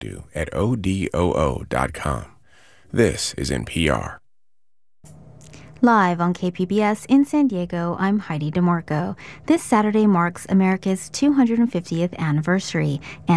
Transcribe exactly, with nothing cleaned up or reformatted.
do at O D O O dot com. This is N P R. Live on K P B S in San Diego, I'm Heidi DeMarco. This Saturday marks America's two hundred fiftieth anniversary, and